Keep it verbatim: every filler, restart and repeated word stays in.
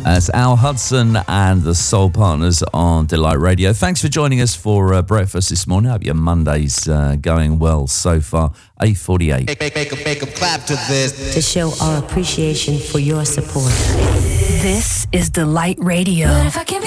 That's Al Hudson and the Soul Partners on Delight Radio. Thanks for joining us for uh, breakfast this morning. I hope your Monday's uh, going well so far. eight forty-eight. Make, make, make, make 'em clap to this. To show our appreciation for your support. This is Delight Radio.